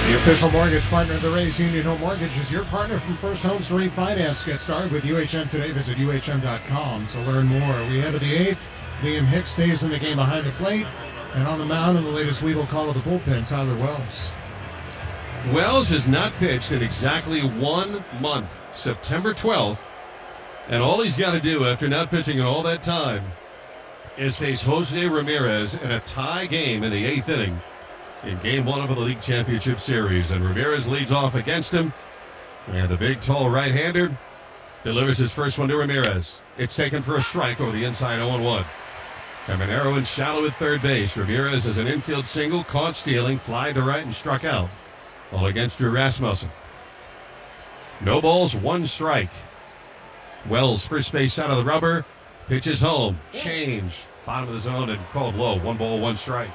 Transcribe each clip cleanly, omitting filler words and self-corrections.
The official mortgage partner of the Rays, Union Home Mortgage, is your partner from First Homes to Refinance. Get started with UHM today. Visit UHM.com to learn more. We head to the eighth. Liam Hicks stays in the game behind the plate. And on the mound in the latest Weevil call of the bullpen, Tyler Wells. Wells has not pitched in exactly 1 month, September 12th. And all he's got to do after not pitching in all that time is face Jose Ramirez in a tie game in the eighth inning in Game 1 of the League Championship Series. And Ramirez leads off against him. And the big, tall right-hander delivers his first one to Ramirez. It's taken for a strike over the inside 0-1. Caminero in shallow at third base. Ramirez has an infield single, caught stealing, fly to right, and struck out. All against Drew Rasmussen. No balls, 1 strike. Wells, first base out of the rubber, pitches home. Change. Bottom of the zone and called low. 1 ball, 1 strike.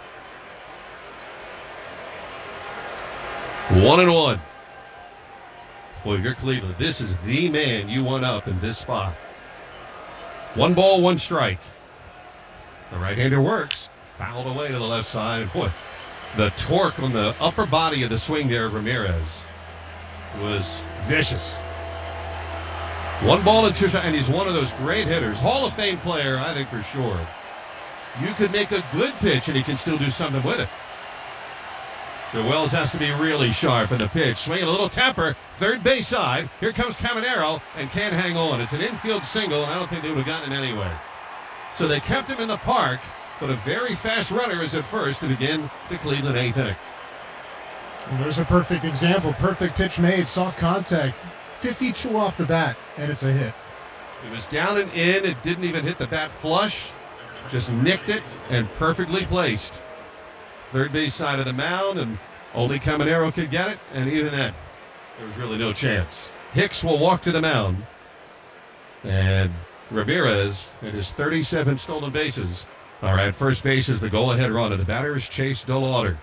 1-1. Well, you're Cleveland. This is the man you want up in this spot. 1 ball, 1 strike. The right-hander works. Fouled away to the left side. Boy, the torque on the upper body of the swing there of Ramirez was vicious. 1 ball and 2 strikes, and he's one of those great hitters. Hall of Fame player, I think, for sure. You could make a good pitch, and he can still do something with it. So Wells has to be really sharp in the pitch. Swinging a little temper, third base side. Here comes Caminero, and can't hang on. It's an infield single, and I don't think they would have gotten it anyway. So they kept him in the park, but a very fast runner is at first to begin the Cleveland eighth inning. Well, there's a perfect example. Perfect pitch made, soft contact. 52 off the bat, and it's a hit. It was down and in. It didn't even hit the bat flush. Just nicked it and perfectly placed. Third base side of the mound, and only Caminero could get it, and even then, there was really no chance. Hicks will walk to the mound, and Ramirez and his 37 stolen bases are at first base as the go-ahead run, and the batter is Chase DeLauder.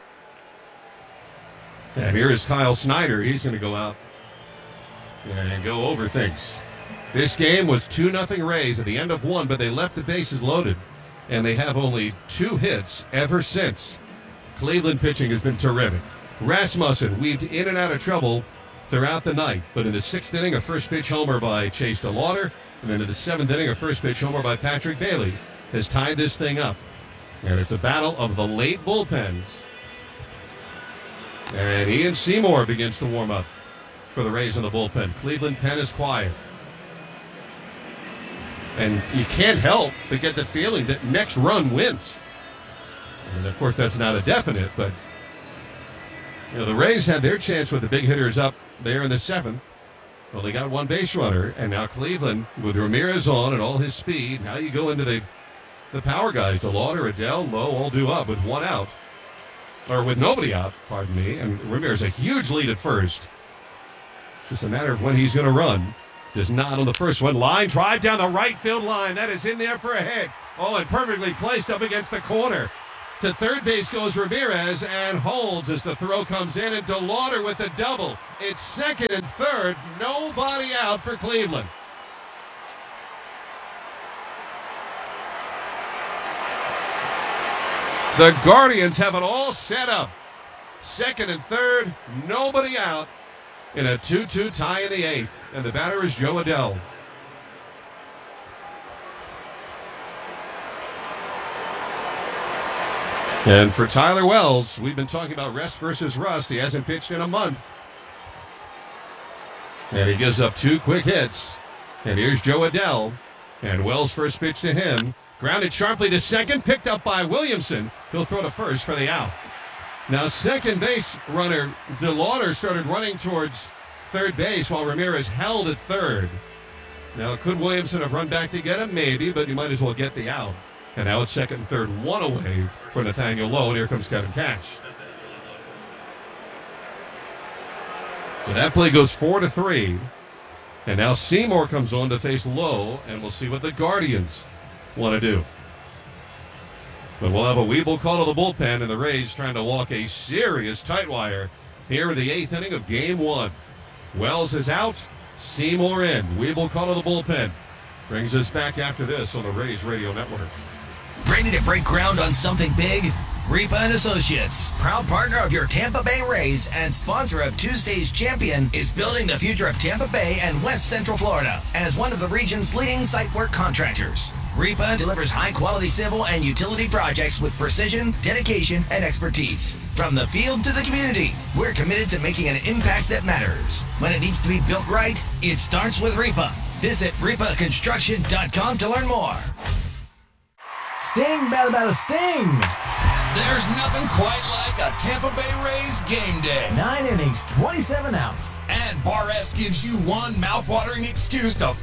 And here is Kyle Snyder. He's going to go out and go over things. This game was 2-0 Rays at the end of 1, but they left the bases loaded, and they have only 2 hits ever since. Cleveland pitching has been terrific. Rasmussen weaved in and out of trouble throughout the night, but in the 6th inning, a first pitch homer by Chase DeLauder, and then in the 7th inning, a first pitch homer by Patrick Bailey has tied this thing up. And it's a battle of the late bullpens. And Ian Seymour begins to warm up for the Rays in the bullpen. Cleveland pen is quiet. And you can't help but get the feeling that next run wins. And of course, that's not a definite, but the Rays had their chance with the big hitters up there in the 7th. Well, they got 1 base runner, and now Cleveland, with Ramirez on and all his speed, now you go into the power guys. DeLauder, Adell, Lowe, all due up with 1 out. Or with nobody out, pardon me, and Ramirez a huge lead at first. Just a matter of when he's going to run. Does not on the first one. Line drive down the right field line. That is in there for a hit. Oh, and perfectly placed up against the corner. To third base goes Ramirez and holds as the throw comes in, and DeLauder with a double. It's second and third. Nobody out for Cleveland. The Guardians have it all set up. Second and third, nobody out in a 2-2 tie in the 8th. And the batter is Joe Adell. And for Tyler Wells, we've been talking about rest versus rust. He hasn't pitched in a month. And he gives up 2 quick hits. And here's Joe Adell. And Wells' first pitch to him. Grounded sharply to second, picked up by Williamson. He'll throw to first for the out. Now, second base runner DeLauder started running towards third base while Ramirez held at third. Now, could Williamson have run back to get him? Maybe, but you might as well get the out. And now it's second and third, 1 away for Nathaniel Lowe, and here comes Kevin Cash. So that play goes 4-3. And now Seymour comes on to face Lowe, and we'll see what the Guardians want to do. But we'll have a Weeble call to the bullpen, and the Rays trying to walk a serious tight wire here in the 8th inning of Game 1. Wells is out, Seymour in. Weeble call to the bullpen. Brings us back after this on the Rays Radio Network. Ready to break ground on something big? Repa and Associates, proud partner of your Tampa Bay Rays and sponsor of Tuesday's champion, is building the future of Tampa Bay and West Central Florida as one of the region's leading site work contractors. Repa delivers high-quality civil and utility projects with precision, dedication, and expertise. From the field to the community, we're committed to making an impact that matters. When it needs to be built right, it starts with Repa. Visit repaconstruction.com to learn more. Sting, about a sting! There's nothing quite like a Tampa Bay Rays game day. 9 innings, 27 outs. And Bar S gives you one mouthwatering excuse to